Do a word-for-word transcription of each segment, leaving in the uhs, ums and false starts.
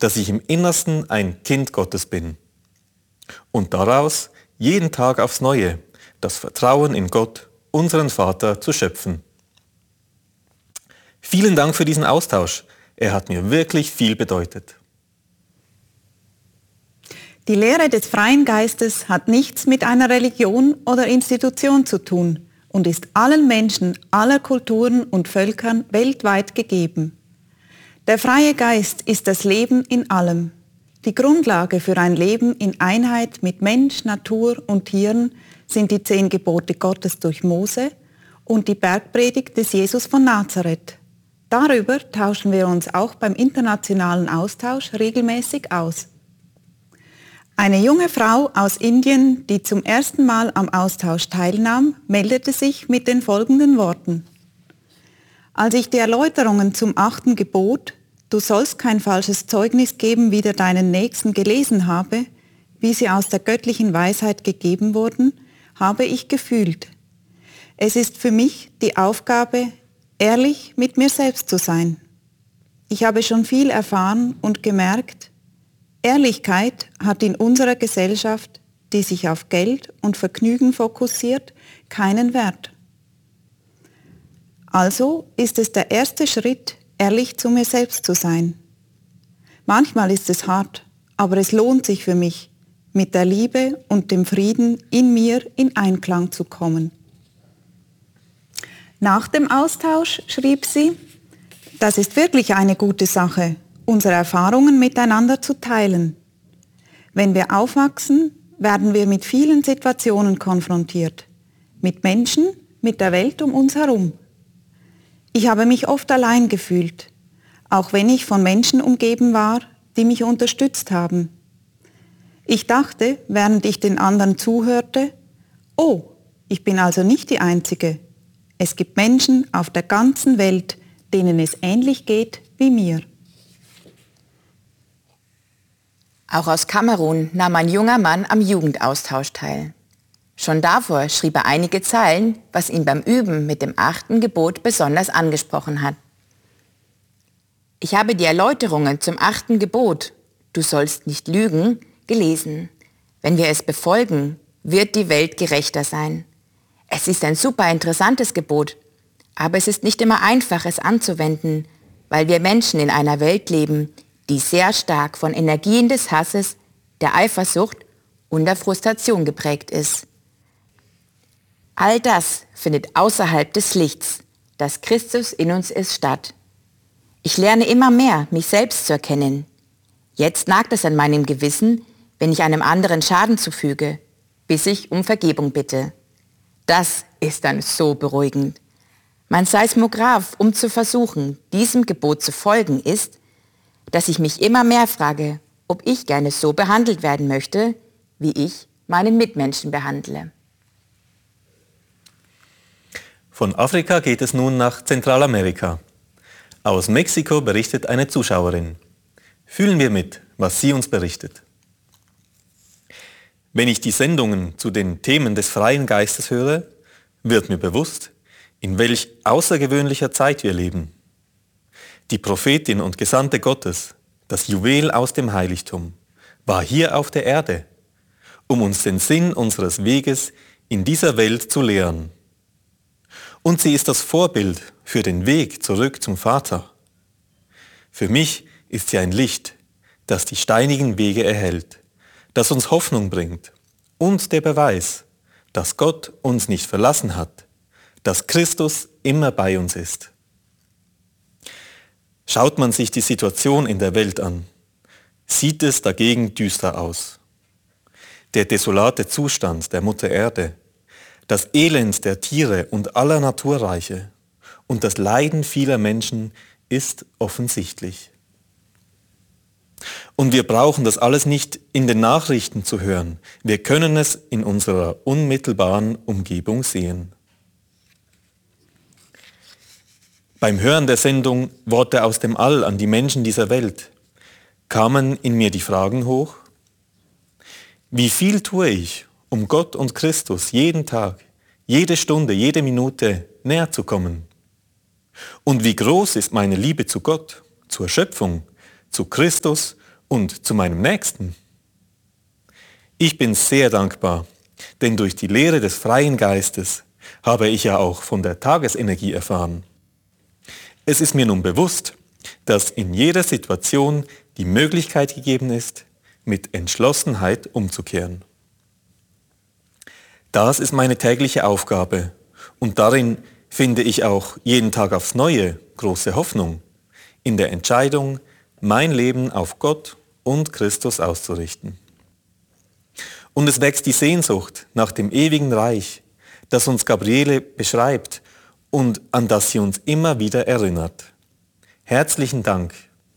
dass ich im Innersten ein Kind Gottes bin und daraus jeden Tag aufs Neue das Vertrauen in Gott, unseren Vater, zu schöpfen. Vielen Dank für diesen Austausch. Er hat mir wirklich viel bedeutet. Die Lehre des freien Geistes hat nichts mit einer Religion oder Institution zu tun und ist allen Menschen aller Kulturen und Völkern weltweit gegeben. Der freie Geist ist das Leben in allem. Die Grundlage für ein Leben in Einheit mit Mensch, Natur und Tieren sind die zehn Gebote Gottes durch Mose und die Bergpredigt des Jesus von Nazareth. Darüber tauschen wir uns auch beim internationalen Austausch regelmäßig aus. Eine junge Frau aus Indien, die zum ersten Mal am Austausch teilnahm, meldete sich mit den folgenden Worten. Als ich die Erläuterungen zum achten Gebot, du sollst kein falsches Zeugnis geben wider deinen Nächsten, gelesen habe, wie sie aus der göttlichen Weisheit gegeben wurden, habe ich gefühlt. Es ist für mich die Aufgabe, ehrlich mit mir selbst zu sein. Ich habe schon viel erfahren und gemerkt, Ehrlichkeit hat in unserer Gesellschaft, die sich auf Geld und Vergnügen fokussiert, keinen Wert. Also ist es der erste Schritt, ehrlich zu mir selbst zu sein. Manchmal ist es hart, aber es lohnt sich für mich, mit der Liebe und dem Frieden in mir in Einklang zu kommen. Nach dem Austausch schrieb sie, das ist wirklich eine gute Sache, unsere Erfahrungen miteinander zu teilen. Wenn wir aufwachsen, werden wir mit vielen Situationen konfrontiert, mit Menschen, mit der Welt um uns herum. Ich habe mich oft allein gefühlt, auch wenn ich von Menschen umgeben war, die mich unterstützt haben. Ich dachte, während ich den anderen zuhörte, oh, ich bin also nicht die Einzige. Es gibt Menschen auf der ganzen Welt, denen es ähnlich geht wie mir. Auch aus Kamerun nahm ein junger Mann am Jugendaustausch teil. Schon davor schrieb er einige Zeilen, was ihn beim Üben mit dem achten Gebot besonders angesprochen hat. Ich habe die Erläuterungen zum achten Gebot, du sollst nicht lügen, gelesen. Wenn wir es befolgen, wird die Welt gerechter sein. Es ist ein super interessantes Gebot, aber es ist nicht immer einfach, es anzuwenden, weil wir Menschen in einer Welt leben, die sehr stark von Energien des Hasses, der Eifersucht und der Frustration geprägt ist. All das findet außerhalb des Lichts, das Christus in uns ist, statt. Ich lerne immer mehr, mich selbst zu erkennen. Jetzt nagt es an meinem Gewissen, wenn ich einem anderen Schaden zufüge, bis ich um Vergebung bitte. Das ist dann so beruhigend. Mein Seismograph, um zu versuchen, diesem Gebot zu folgen, ist, dass ich mich immer mehr frage, ob ich gerne so behandelt werden möchte, wie ich meinen Mitmenschen behandle. Von Afrika geht es nun nach Zentralamerika. Aus Mexiko berichtet eine Zuschauerin. Fühlen wir mit, was sie uns berichtet. Wenn ich die Sendungen zu den Themen des freien Geistes höre, wird mir bewusst, in welch außergewöhnlicher Zeit wir leben. Die Prophetin und Gesandte Gottes, das Juwel aus dem Heiligtum, war hier auf der Erde, um uns den Sinn unseres Weges in dieser Welt zu lehren. Und sie ist das Vorbild für den Weg zurück zum Vater. Für mich ist sie ein Licht, das die steinigen Wege erhellt, das uns Hoffnung bringt und der Beweis, dass Gott uns nicht verlassen hat, dass Christus immer bei uns ist. Schaut man sich die Situation in der Welt an, sieht es dagegen düster aus. Der desolate Zustand der Mutter Erde, das Elend der Tiere und aller Naturreiche und das Leiden vieler Menschen ist offensichtlich. Und wir brauchen das alles nicht in den Nachrichten zu hören. Wir können es in unserer unmittelbaren Umgebung sehen. Beim Hören der Sendung Worte aus dem All an die Menschen dieser Welt kamen in mir die Fragen hoch: Wie viel tue ich, um Gott und Christus jeden Tag, jede Stunde, jede Minute näher zu kommen? Und wie groß ist meine Liebe zu Gott, zur Schöpfung, zu Christus und zu meinem Nächsten? Ich bin sehr dankbar, denn durch die Lehre des freien Geistes habe ich ja auch von der Tagesenergie erfahren. Es ist mir nun bewusst, dass in jeder Situation die Möglichkeit gegeben ist, mit Entschlossenheit umzukehren. Das ist meine tägliche Aufgabe und darin finde ich auch jeden Tag aufs Neue große Hoffnung, in der Entscheidung, mein Leben auf Gott und Christus auszurichten. Und es wächst die Sehnsucht nach dem ewigen Reich, das uns Gabriele beschreibt und an das sie uns immer wieder erinnert. Herzlichen Dank.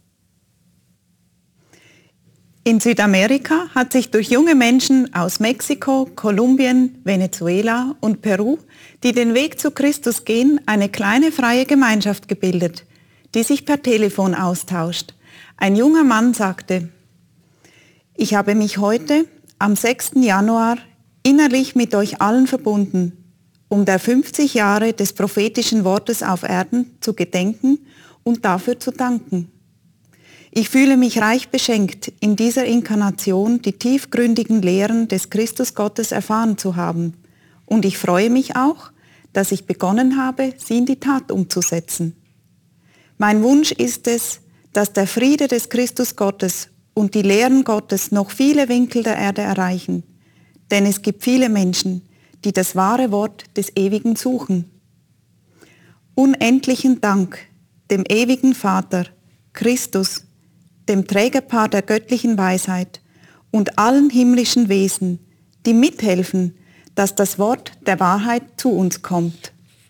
In Südamerika hat sich durch junge Menschen aus Mexiko, Kolumbien, Venezuela und Peru, die den Weg zu Christus gehen, eine kleine freie Gemeinschaft gebildet, die sich per Telefon austauscht. Ein junger Mann sagte: Ich habe mich heute, am sechsten Januar, innerlich mit euch allen verbunden, um der fünfzig Jahre des prophetischen Wortes auf Erden zu gedenken und dafür zu danken. Ich fühle mich reich beschenkt, in dieser Inkarnation die tiefgründigen Lehren des Christusgottes erfahren zu haben. Und ich freue mich auch, dass ich begonnen habe, sie in die Tat umzusetzen. Mein Wunsch ist es, dass der Friede des Christusgottes und die Lehren Gottes noch viele Winkel der Erde erreichen. Denn es gibt viele Menschen, die das wahre Wort des Ewigen suchen. Unendlichen Dank dem ewigen Vater, Christus, dem Trägerpaar der göttlichen Weisheit und allen himmlischen Wesen, die mithelfen, dass das Wort der Wahrheit zu uns kommt.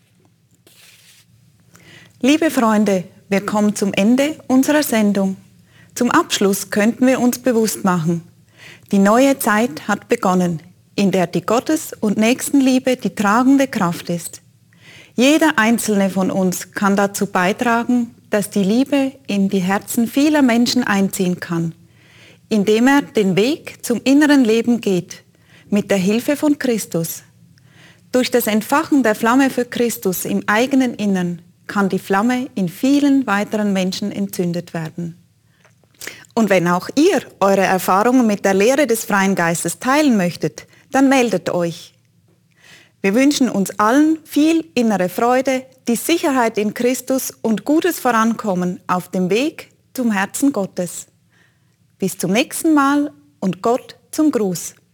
Liebe Freunde, wir kommen zum Ende unserer Sendung. Zum Abschluss könnten wir uns bewusst machen: Die neue Zeit hat begonnen, in der die Gottes- und Nächstenliebe die tragende Kraft ist. Jeder einzelne von uns kann dazu beitragen, dass die Liebe in die Herzen vieler Menschen einziehen kann, indem er den Weg zum inneren Leben geht, mit der Hilfe von Christus. Durch das Entfachen der Flamme für Christus im eigenen Innern kann die Flamme in vielen weiteren Menschen entzündet werden. Und wenn auch ihr eure Erfahrungen mit der Lehre des freien Geistes teilen möchtet, dann meldet euch. Wir wünschen uns allen viel innere Freude, die Sicherheit in Christus und gutes Vorankommen auf dem Weg zum Herzen Gottes. Bis zum nächsten Mal und Gott zum Gruß.